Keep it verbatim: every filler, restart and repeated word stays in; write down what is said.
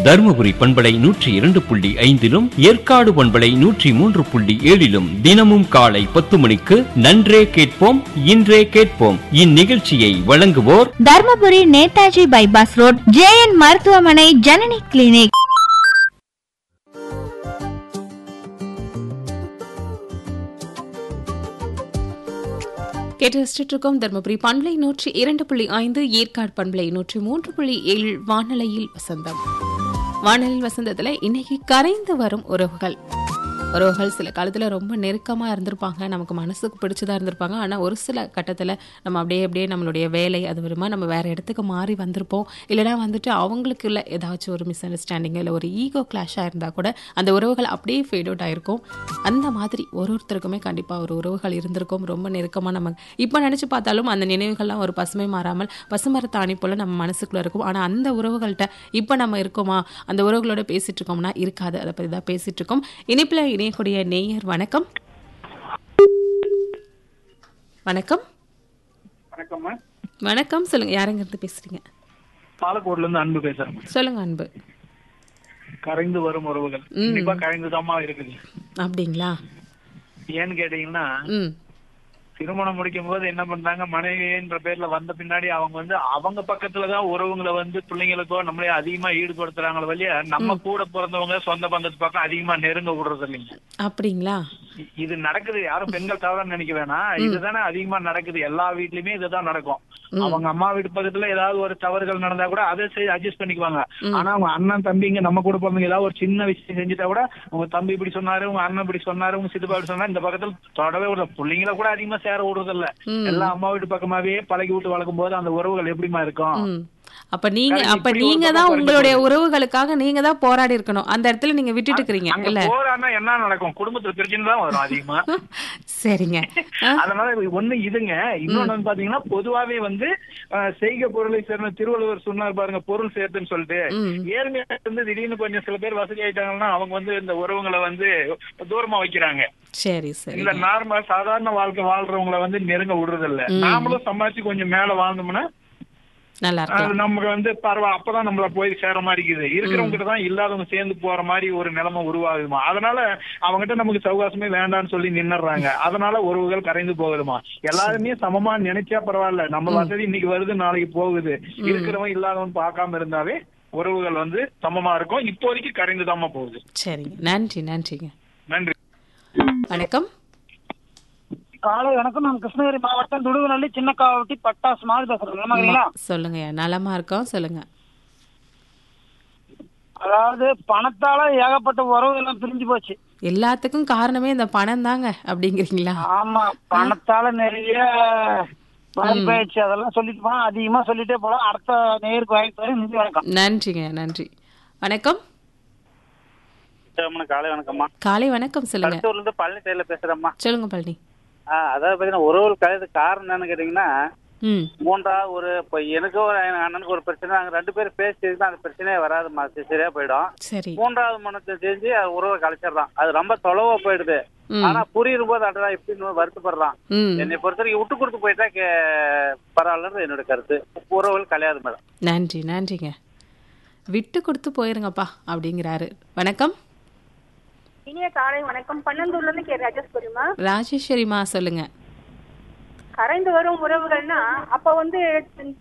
தருமபுரி பண்பலை நூற்றி இரண்டு புள்ளி ஐந்திலும் ஏற்காடு பண்பலை நூற்றி மூன்று புள்ளி ஏழிலும் தினமும் காலை பத்து மணிக்கு நன்றே கேட்போம் இன்றே கேட்போம். இந்நிகழ்ச்சியை வழங்குவோர் Dharmapuri Netaji bypass road J N மருத்துவமனை ஜனனி கிளினிக். கேட்டிருக்கோம் தர்மபுரி பண்பலை நூற்றி இரண்டு புள்ளி ஐந்து ஏற்காடு பண்பலை நூற்றி மூன்று புள்ளி ஏழு வானலையில் வசந்தம். வானலில் வசந்தத்துல இன்னைக்கு கரைந்து வரும் உறவுகள் உறவுகள் சில காலத்துல ரொம்ப நெருக்கமா இருந்திருப்பாங்க, நமக்கு மனசுக்கு பிடிச்சதா இருந்திருப்பாங்க. ஆனா ஒரு சில கட்டத்துல நம்ம அப்படியே அப்படியே நம்மளுடைய வேலை அது வருமா நம்ம வேற இடத்துக்கு மாறி வந்திருப்போம். இல்லைன்னா வந்துட்டு அவங்களுக்கு இல்லை ஏதாச்சும் ஒரு மிஸ் அண்டர்ஸ்டாண்டிங் இல்லை ஒரு ஈகோ கிளாஷா இருந்தா கூட அந்த உறவுகள் அப்படியே ஃபேட் அவுட் ஆயிருக்கும். அந்த மாதிரி ஒரு ஒருத்தருக்குமே கண்டிப்பா ஒரு உறவுகள் இருந்திருக்கும் ரொம்ப நெருக்கமா. நம்ம இப்ப நினைச்சு பார்த்தாலும் அந்த நினைவுகள்லாம் ஒரு பசுமை மாறாமல் பசுமரத்தாணி போல நம்ம மனசுக்குள்ள இருக்கும். ஆனா அந்த உறவுகள்கிட்ட இப்ப நம்ம இருக்கோமா, அந்த உறவுகளோட பேசிட்டு இருக்கோம்னா இருக்காது. அதை பத்தி தான் பேசிட்டு இருக்கோம். இனிப்புல இணையக்கூடிய நேயர் வணக்கம். வணக்கம் வணக்கம் வணக்கம் சொல்லுங்க, யாருங்க இருந்து பேசுறீங்க? பாலக்கோட்ல இருந்து அன்பு பேசுறேன். சொல்லுங்க அன்பு. கரைந்து வரும் உறவுகள் கண்டிப்பா கரைந்துதாமா இருக்குது. அப்படிங்களா? ஏன்னு கேட்டீங்கன்னா ம் திருமணம் முடிக்கும் போது என்ன பண்றாங்க, மனைவின்ற பேர்ல வந்த பின்னாடி அவங்க வந்து அவங்க பக்கத்துலதான் உறவுங்களை வந்து பிள்ளைங்களுக்கோ நம்மளே அதிகமா ஈடுபடுத்துறாங்களோ வழியா நம்ம கூட பிறந்தவங்க சொந்த பந்தத்து பக்கம் அதிகமா நெருங்க விடுறது இல்லைங்க. அப்படிங்களா? இது நடக்குது, யாரும் பெண்கள் தவறா நினைக்க வேணாம். இதுதானே அதிகமா நடக்குது, எல்லா வீட்லயுமே இதுதான் நடக்கும். அவங்க அம்மா வீட்டு பக்கத்துல ஏதாவது ஒரு தவறுகள் நடந்தா கூட அதை அட்ஜஸ்ட் பண்ணிக்குவாங்க. ஆனா அவங்க அண்ணன் தம்பிங்க நம்ம கூட பிறந்தவங்க ஏதாவது ஒரு சின்ன விஷயம் செஞ்சுட்டா கூட உங்க தம்பி இப்படி சொன்னாரு, உங்க அண்ணன் இப்படி சொன்னாரு, உங்க சித்தப்பா இப்படி சொன்னாரு, இந்த பக்கத்துல தொடவே விட பிள்ளைங்களை கூட அதிகமா சேர விடுறது இல்ல. எல்லாம் அம்மா வீட்டு பக்கமாவே பழகி விட்டு வளர்க்கும் போது அந்த உறவுகள் எப்படிமா இருக்கும்? அப்ப நீங்க அப்ப நீங்க தான் உங்களுடைய உறவுகளுக்காக நீங்க தான் போராடி இருக்கணும். அந்த இடத்துல நீங்க விட்டுட்டு இருக்கீங்க இல்ல? போராடினா என்ன நடக்கும்? குடும்பத்துல பிரச்சனை தான் வரும் அதிகமா. சரிங்க. அதனால ஒண்ணு இதுங்க. இன்னொன்னு வந்து பாத்தீங்கன்னா பொதுவாவே வந்து செய்க பொருளை சேர்ந்த திருவள்ளுவர் சொன்னார் பாருங்க, பொருள் சேர்த்துன்னு சொல்லிட்டு. ஏழ்மையா இருந்து திடீர்னு கொஞ்சம் சில பேர் வசதி ஆயிட்டாங்கன்னா அவங்க வந்து இந்த உறவுகளை வந்து தூரமா வைக்கிறாங்க. சரி சரி. இல்ல நார்மல் சாதாரண வாழ்க்கை வாழ்றவங்களை வந்து நெருங்க விடுறது இல்ல. நாமளும் சம்பாதிச்சு கொஞ்சம் மேல வாழ்ந்தோம்னா நமக்கு வந்து பரவாயில்ல, அப்பதான் நம்மள போய் சேர மாதிரி இருக்குது. இருக்கிறவங்க கிட்ட தான் இல்லாதவங்க சேர்ந்து போற மாதிரி ஒரு நிலைமை உருவாகுதுமா. அதனால அவங்ககிட்ட நமக்கு சௌகாசமே வேண்டாம்னு சொல்லி நின்னுறாங்க. அதனால உறவுகள் கரைந்து போகுதுமா. எல்லாருமே சமமா நினைச்சா பரவாயில்ல, நம்ம வசதி இன்னைக்கு வருது நாளைக்கு போகுது. இருக்கிறவன் இல்லாதவன் பார்க்காம இருந்தாவே உறவுகள் வந்து சமமா இருக்கும். இப்போதைக்கு கரைந்துதாமா போகுது. சரிங்க, நன்றி நன்றிங்க. நன்றி. வணக்கம். காலை வணக்கம். நான் கிருஷ்ணகிரி மாவட்டம் துடுகுநல்லி சின்னக்காவட்டி பட்டாசு மாதிரி பேசுறேன். சொல்லுங்க, நலமா இருக்கோம், சொல்லுங்க. அதாவது பணத்தால ஏகப்பட்ட உறவு எல்லாம் பிரிஞ்சு போச்சு. எல்லாத்துக்கும் காரணமே இந்த பணம் தாங்க அப்படிங்கிறீங்களா? ஆமா, பணத்தால நிறைய பாதிப்பாயிடுச்சு. அதெல்லாம் சொல்லிட்டு போனா அதிகமா சொல்லிட்டே போலாம். அடுத்த நேருக்கு வாய்ப்பு. நன்றி, வணக்கம். நன்றிங்க, நன்றி. வணக்கம். காலை வணக்கம்மா. காலை வணக்கம், சொல்லுங்க. பழனி சைடுல பேசுறேம்மா. சொல்லுங்க பழனி. அதாவது பாத்தீங்கன்னா உறவுகள் கலைது காரணம் என்னன்னு கேட்டீங்கன்னா, மூன்றாவது ஒரு இப்ப எனக்கு ஒரு அண்ணனுக்கு ஒரு பிரச்சனை, நாங்க ரெண்டு பேரும் பேசிட்டு அந்த பிரச்சனையே வராதுமா, சரியா போயிடும். சரி. மூன்றாவது மனத்தை செஞ்சு உறவை கலைச்சிடறான். அது ரொம்ப தொலைவா போயிடுது. ஆனா புரியும் போது அதான் எப்படின்னு வருத்தப்படுறான். என்னை பொறுத்த வரைக்கும் விட்டு கொடுத்து போயிட்டா பரவாயில்லன்னு என்னோட கருத்து. உறவுகள் கலையாது மேடம். நன்றி நன்றிங்க. விட்டு கொடுத்து போயிருங்கப்பா அப்படிங்கிறாரு. வணக்கம். இனிய காலை வணக்கம். பன்னெண்டூர்ல இருந்து கே ராஜேஸ்வரிமா. ராஜேஸ்வரிமா, சொல்லுங்க. கரைந்து வரும் உறவுகள்னா அப்ப வந்து